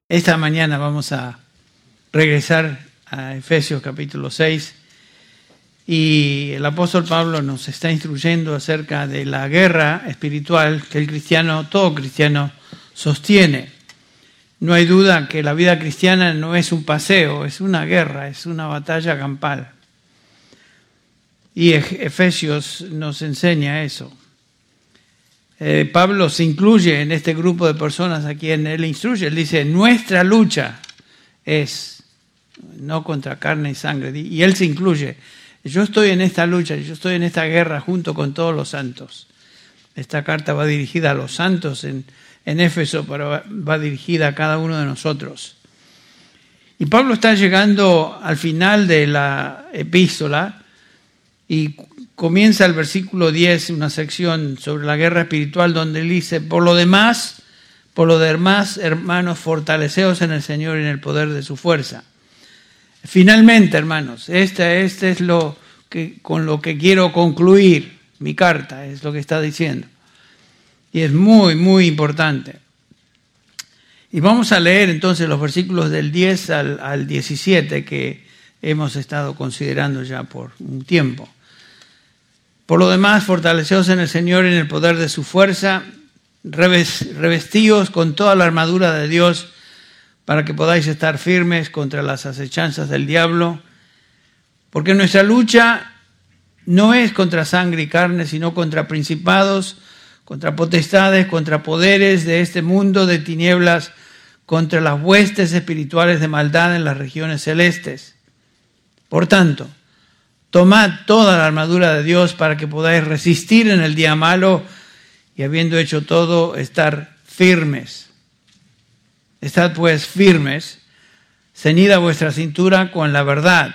Esta mañana vamos a regresar a Efesios capítulo 6 y el apóstol Pablo nos está instruyendo acerca de la guerra espiritual que todo cristiano sostiene. No hay duda que la vida cristiana no es un paseo, es una guerra, es una batalla campal. Y Efesios nos enseña eso. Pablo se incluye en este grupo de personas a quien él instruye. Él dice, nuestra lucha es no contra carne y sangre. Y él se incluye. Yo estoy en esta lucha, yo estoy en esta guerra junto con todos los santos. Esta carta va dirigida a los santos en Éfeso, pero va dirigida a cada uno de nosotros. Y Pablo está llegando al final de la epístola y comienza el versículo 10, una sección sobre la guerra espiritual, donde él dice, por lo demás, hermanos, fortaleceos en el Señor y en el poder de su fuerza. Finalmente, hermanos, este es con lo que quiero concluir mi carta, es lo que está diciendo. Y es muy, muy importante. Y vamos a leer entonces los versículos del 10 al 17 que hemos estado considerando ya por un tiempo. Por lo demás, fortaleceos en el Señor y en el poder de su fuerza, revestíos con toda la armadura de Dios para que podáis estar firmes contra las acechanzas del diablo, porque nuestra lucha no es contra sangre y carne, sino contra principados, contra potestades, contra poderes de este mundo de tinieblas, contra las huestes espirituales de maldad en las regiones celestes. Por tanto, tomad toda la armadura de Dios para que podáis resistir en el día malo y habiendo hecho todo, estar firmes. Estad pues firmes, ceñida vuestra cintura con la verdad,